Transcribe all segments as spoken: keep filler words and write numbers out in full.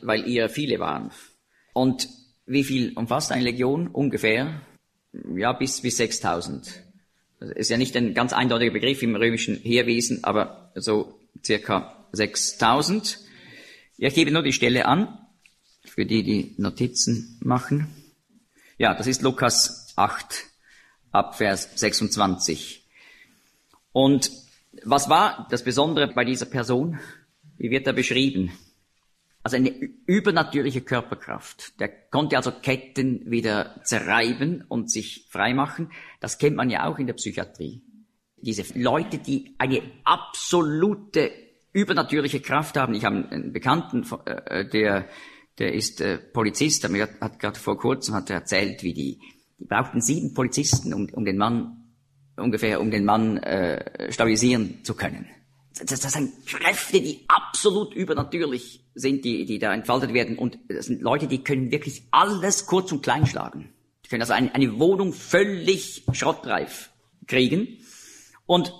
weil ihr viele waren. Und wie viel umfasst eine Legion? Ungefähr, ja, bis, bis sechstausend. Das ist ja nicht ein ganz eindeutiger Begriff im römischen Heerwesen, aber so circa sechstausend. Ja, ich gebe nur die Stelle an, für die, die Notizen machen. Ja, das ist Lukas acht, ab Vers sechsundzwanzig. Und was war das Besondere bei dieser Person? Wie wird er beschrieben? Also eine übernatürliche Körperkraft. Der konnte also Ketten wieder zerreiben und sich freimachen. Das kennt man ja auch in der Psychiatrie. Diese Leute, die eine absolute übernatürliche Kraft haben. Ich habe einen Bekannten, der, der ist Polizist, der hat gerade vor kurzem hat er erzählt, wie die, die brauchten sieben Polizisten, um, um den Mann, ungefähr, um den Mann äh, stabilisieren zu können. Das, das sind Kräfte, die absolut übernatürlich sind, die, die da entfaltet werden. Und das sind Leute, die können wirklich alles kurz und klein schlagen. Die können also eine, eine Wohnung völlig schrottreif kriegen. Und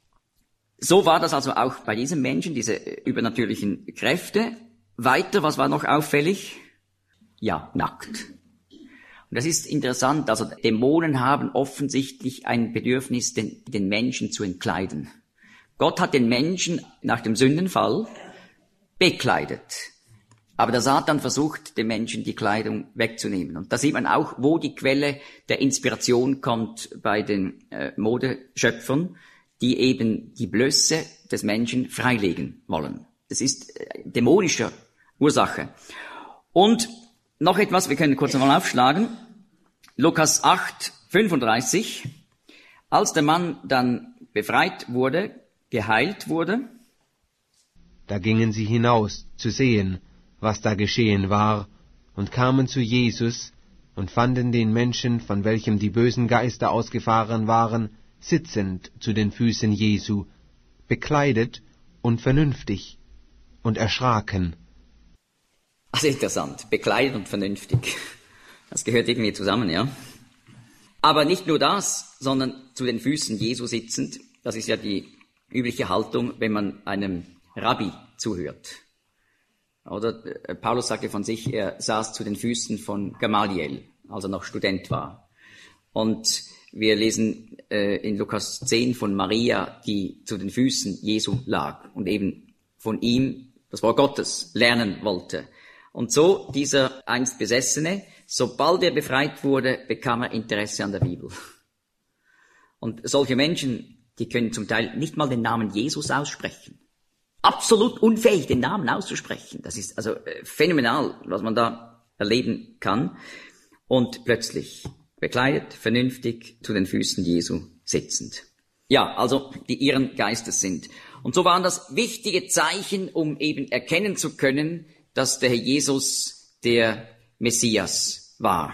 so war das also auch bei diesem Menschen, diese übernatürlichen Kräfte. Weiter, was war noch auffällig? Ja, nackt. Und das ist interessant, also Dämonen haben offensichtlich ein Bedürfnis, den, den Menschen zu entkleiden. Gott hat den Menschen nach dem Sündenfall bekleidet. Aber der Satan versucht, dem Menschen die Kleidung wegzunehmen. Und da sieht man auch, wo die Quelle der Inspiration kommt bei den äh, Modeschöpfern, die eben die Blöße des Menschen freilegen wollen. Das ist äh, dämonischer Ursache. Und noch etwas, wir können kurz einmal aufschlagen. Lukas acht, fünfunddreißig. Als der Mann dann befreit wurde, geheilt wurde, da gingen sie hinaus zu sehen, was da geschehen war, und kamen zu Jesus und fanden den Menschen, von welchem die bösen Geister ausgefahren waren, sitzend zu den Füßen Jesu, bekleidet und vernünftig, und erschraken. Also interessant, bekleidet und vernünftig. Das gehört irgendwie zusammen, ja. Aber nicht nur das, sondern zu den Füßen Jesu sitzend. Das ist ja die übliche Haltung, wenn man einem Rabbi zuhört. Oder Paulus sagte von sich, er saß zu den Füßen von Gamaliel, als er noch Student war. Und wir lesen äh, in Lukas zehn von Maria, die zu den Füßen Jesu lag und eben von ihm das Wort Gottes lernen wollte. Und so dieser einst Besessene, sobald er befreit wurde, bekam er Interesse an der Bibel. Und solche Menschen, die können zum Teil nicht mal den Namen Jesus aussprechen. Absolut unfähig, den Namen auszusprechen. Das ist also äh, phänomenal, was man da erleben kann. Und plötzlich bekleidet, vernünftig, zu den Füßen Jesu sitzend. Ja, also die ihren Geistes sind. Und so waren das wichtige Zeichen, um eben erkennen zu können, dass der Herr Jesus der Messias war.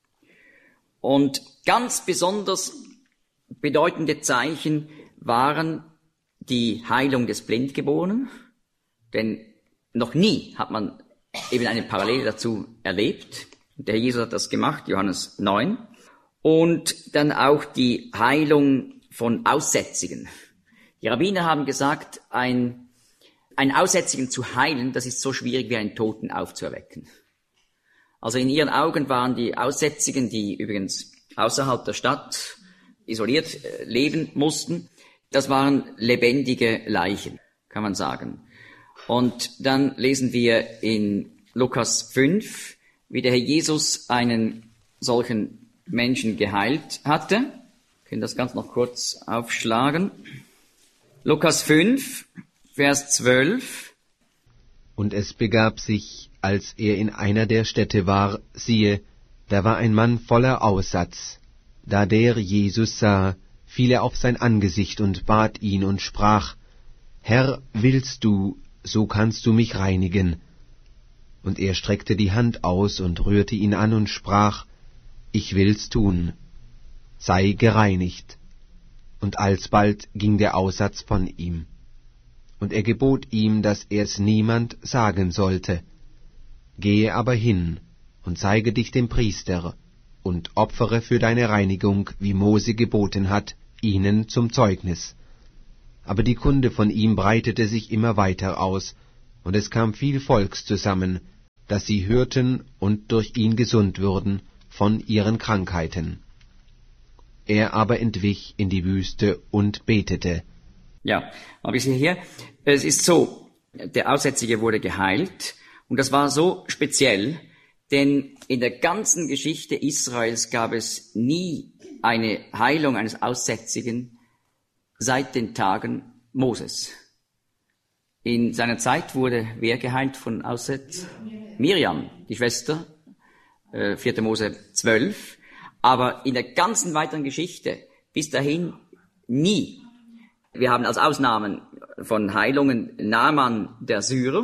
Und ganz besonders bedeutende Zeichen waren die Heilung des Blindgeborenen, denn noch nie hat man eben eine Parallele dazu erlebt. Der Herr Jesus hat das gemacht, Johannes neun. Und dann auch die Heilung von Aussätzigen. Die Rabbiner haben gesagt, ein, einen Aussätzigen zu heilen, das ist so schwierig wie einen Toten aufzuerwecken. Also in ihren Augen waren die Aussätzigen, die übrigens außerhalb der Stadt isoliert leben mussten, das waren lebendige Leichen, kann man sagen. Und dann lesen wir in Lukas fünf, wie der Herr Jesus einen solchen Menschen geheilt hatte. Wir können das ganz noch kurz aufschlagen. Lukas fünf, Vers zwölf. Und es begab sich, als er in einer der Städte war, siehe, da war ein Mann voller Aussatz. Da der Jesus sah, fiel er auf sein Angesicht und bat ihn und sprach, Herr, willst du, so kannst du mich reinigen. Und er streckte die Hand aus und rührte ihn an und sprach, ich will's tun, sei gereinigt. Und alsbald ging der Aussatz von ihm. Und er gebot ihm, dass er's niemand sagen sollte. Gehe aber hin und zeige dich dem Priester und opfere für deine Reinigung, wie Mose geboten hat, ihnen zum Zeugnis. Aber die Kunde von ihm breitete sich immer weiter aus, und es kam viel Volks zusammen, dass sie hörten und durch ihn gesund wurden von ihren Krankheiten. Er aber entwich in die Wüste und betete. Ja, aber ich sehe hier, es ist so, der Aussätzige wurde geheilt und das war so speziell, denn in der ganzen Geschichte Israels gab es nie eine Heilung eines Aussätzigen seit den Tagen Moses. In seiner Zeit wurde wer geheilt von Aussätzen? Miriam, die Schwester, äh, vierte Mose zwölf. Aber in der ganzen weiteren Geschichte bis dahin nie. Wir haben als Ausnahmen von Heilungen Naaman der Syrer,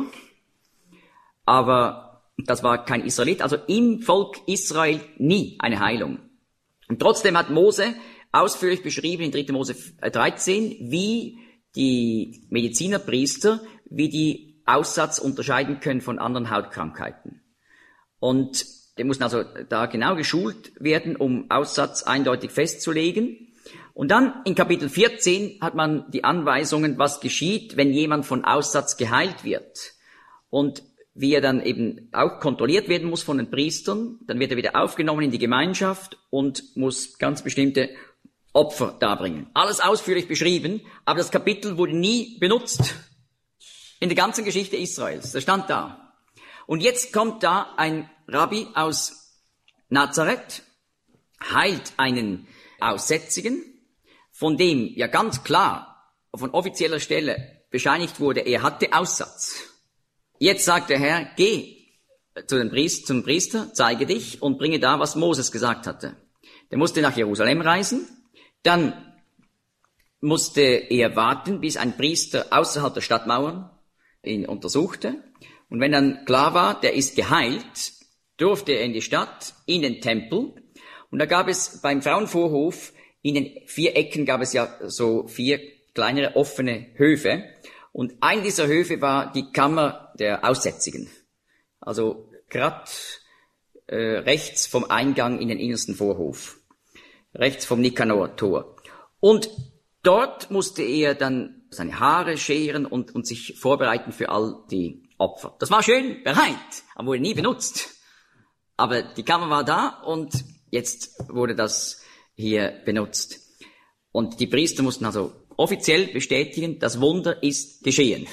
aber das war kein Israelit, also im Volk Israel nie eine Heilung. Und trotzdem hat Mose ausführlich beschrieben in dritte Mose dreizehn, wie die Mediziner, Priester, wie die Aussatz unterscheiden können von anderen Hautkrankheiten. Und die mussten also da genau geschult werden, um Aussatz eindeutig festzulegen. Und dann in Kapitel vierzehn hat man die Anweisungen, was geschieht, wenn jemand von Aussatz geheilt wird. Und wie er dann eben auch kontrolliert werden muss von den Priestern, dann wird er wieder aufgenommen in die Gemeinschaft und muss ganz bestimmte Opfer darbringen. Alles ausführlich beschrieben, aber das Kapitel wurde nie benutzt in der ganzen Geschichte Israels. Das stand da. Und jetzt kommt da ein Rabbi aus Nazareth, heilt einen Aussätzigen, von dem ja ganz klar von offizieller Stelle bescheinigt wurde, er hatte Aussatz. Jetzt sagt der Herr, geh zu den Priester, zum Priester, zeige dich und bringe da, was Moses gesagt hatte. Der musste nach Jerusalem reisen, dann musste er warten, bis ein Priester außerhalb der Stadtmauern ihn untersuchte. Und wenn dann klar war, der ist geheilt, durfte er in die Stadt, in den Tempel. Und da gab es beim Frauenvorhof, in den vier Ecken gab es ja so vier kleinere offene Höfe. Und ein dieser Höfe war die Kammer der Aussätzigen. Also grad äh, rechts vom Eingang in den innersten Vorhof. Rechts vom Nikanor-Tor. Und dort musste er dann seine Haare scheren und, und sich vorbereiten für all die Opfer. Das war schön bereit, aber wurde nie benutzt. Aber die Kammer war da und jetzt wurde das hier benutzt. Und die Priester mussten also offiziell bestätigen, das Wunder ist geschehen.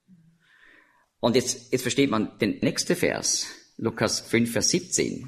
Und jetzt, jetzt versteht man den nächsten Vers, Lukas fünf, Vers siebzehn.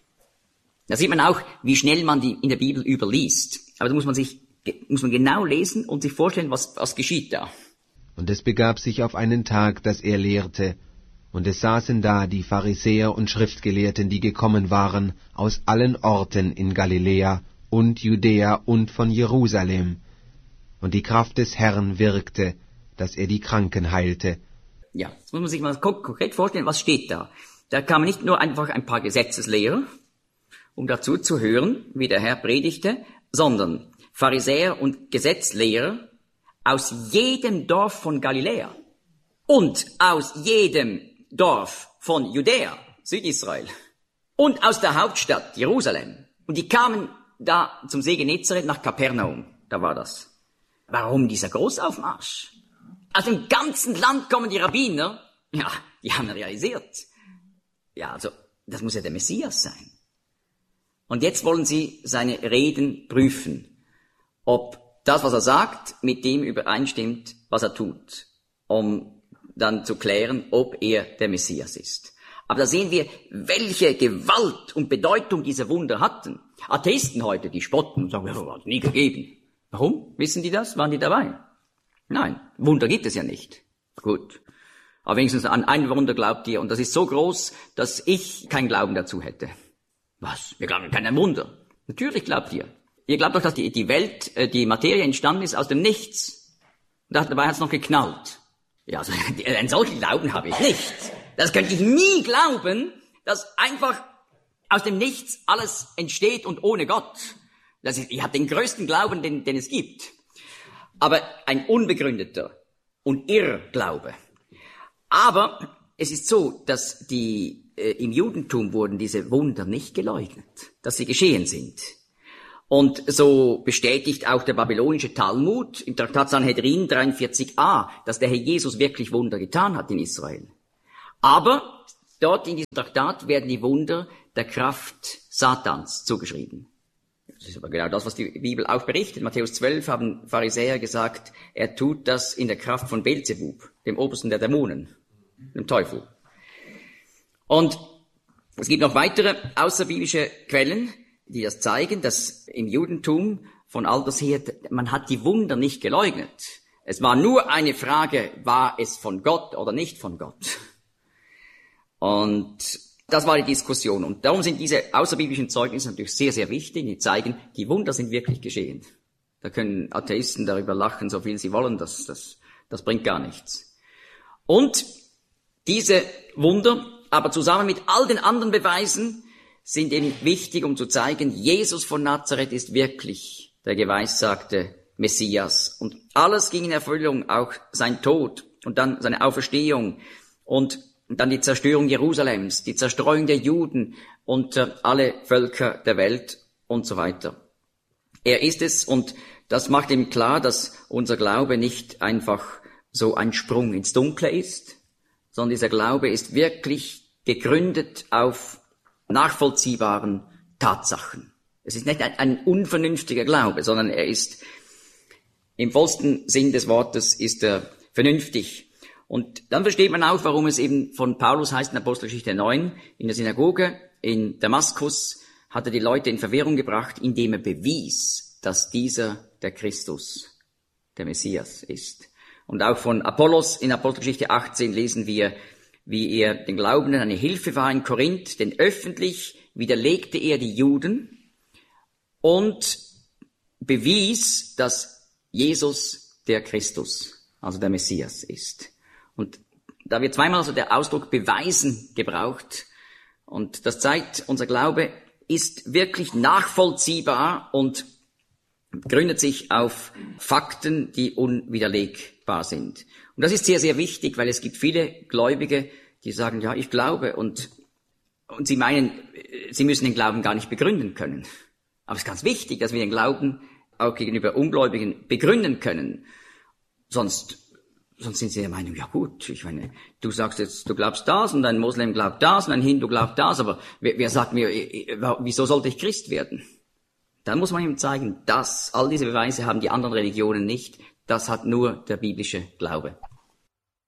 Da sieht man auch, wie schnell man die in der Bibel überliest. Aber da muss man sich, muss man genau lesen und sich vorstellen, was, was geschieht da. Und es begab sich auf einen Tag, dass er lehrte, und es saßen da die Pharisäer und Schriftgelehrten, die gekommen waren aus allen Orten in Galiläa und Judäa und von Jerusalem. Und die Kraft des Herrn wirkte, dass er die Kranken heilte. Ja, jetzt muss man sich mal konkret vorstellen, was steht da. Da kamen nicht nur einfach ein paar Gesetzeslehrer, um dazu zu hören, wie der Herr predigte, sondern Pharisäer und Gesetzlehrer aus jedem Dorf von Galiläa und aus jedem Dorf von Judäa, Südisrael, und aus der Hauptstadt Jerusalem. Und die kamen da zum See Genezareth nach Kapernaum, da war das. Warum dieser Großaufmarsch? Aus dem ganzen Land kommen die Rabbiner, ja, die haben realisiert, ja, also, das muss ja der Messias sein. Und jetzt wollen sie seine Reden prüfen, ob das, was er sagt, mit dem übereinstimmt, was er tut, um dann zu klären, ob er der Messias ist. Aber da sehen wir, welche Gewalt und Bedeutung diese Wunder hatten. Atheisten heute, die spotten und sagen, ja, das hat nie gegeben. Warum? Wissen die das? Waren die dabei? Nein, Wunder gibt es ja nicht. Gut. Aber wenigstens an ein Wunder glaubt ihr, und das ist so groß, dass ich keinen Glauben dazu hätte. Was? Wir glauben kein Wunder. Natürlich glaubt ihr. Ihr glaubt doch, dass die, die Welt, die Materie entstanden ist aus dem Nichts. Und dabei hat es noch geknallt. Ja, also einen solchen Glauben habe ich nicht. Das könnte ich nie glauben, dass einfach aus dem Nichts alles entsteht und ohne Gott. Das ist, ich habe den größten Glauben, den, den es gibt. Aber ein unbegründeter und Irrglaube. Aber es ist so, dass die äh, im Judentum wurden diese Wunder nicht geleugnet, dass sie geschehen sind. Und so bestätigt auch der babylonische Talmud im Traktat Sanhedrin dreiundvierzig a, dass der Herr Jesus wirklich Wunder getan hat in Israel. Aber dort in diesem Traktat werden die Wunder der Kraft Satans zugeschrieben. Das ist aber genau das, was die Bibel auch berichtet. Matthäus zwölf haben Pharisäer gesagt, er tut das in der Kraft von Beelzebub, dem Obersten der Dämonen, dem Teufel. Und es gibt noch weitere außerbiblische Quellen, die das zeigen, dass im Judentum von alters her, man hat die Wunder nicht geleugnet. Es war nur eine Frage, war es von Gott oder nicht von Gott? Und das war die Diskussion. Und darum sind diese außerbiblischen Zeugnisse natürlich sehr, sehr wichtig. Die zeigen, die Wunder sind wirklich geschehen. Da können Atheisten darüber lachen, so viel sie wollen. Das, das, das bringt gar nichts. Und diese Wunder, aber zusammen mit all den anderen Beweisen, sind eben wichtig, um zu zeigen, Jesus von Nazareth ist wirklich der geweissagte Messias. Und alles ging in Erfüllung, auch sein Tod und dann seine Auferstehung und dann die Zerstörung Jerusalems, die Zerstreuung der Juden unter alle Völker der Welt und so weiter. Er ist es, und das macht ihm klar, dass unser Glaube nicht einfach so ein Sprung ins Dunkle ist, sondern dieser Glaube ist wirklich gegründet auf nachvollziehbaren Tatsachen. Es ist nicht ein, ein unvernünftiger Glaube, sondern er ist im vollsten Sinn des Wortes ist er vernünftig. Und dann versteht man auch, warum es eben von Paulus heißt in Apostelgeschichte neun, in der Synagoge in Damaskus hat er die Leute in Verwirrung gebracht, indem er bewies, dass dieser der Christus, der Messias ist. Und auch von Apollos in Apostelgeschichte achtzehn lesen wir, wie er den Glaubenden eine Hilfe war in Korinth, denn öffentlich widerlegte er die Juden und bewies, dass Jesus der Christus, also der Messias ist. Und da wird zweimal also der Ausdruck beweisen gebraucht. Und das zeigt, unser Glaube ist wirklich nachvollziehbar und gründet sich auf Fakten, die unwiderlegbar sind. Und das ist sehr, sehr wichtig, weil es gibt viele Gläubige, die sagen, ja, ich glaube, und, und sie meinen, sie müssen den Glauben gar nicht begründen können. Aber es ist ganz wichtig, dass wir den Glauben auch gegenüber Ungläubigen begründen können. Sonst Sonst sind sie der Meinung, ja gut, ich meine, du sagst jetzt, du glaubst das und ein Moslem glaubt das und ein Hindu glaubt das, aber wer, wer sagt mir, wieso sollte ich Christ werden? Dann muss man ihm zeigen, dass all diese Beweise haben die anderen Religionen nicht, das hat nur der biblische Glaube.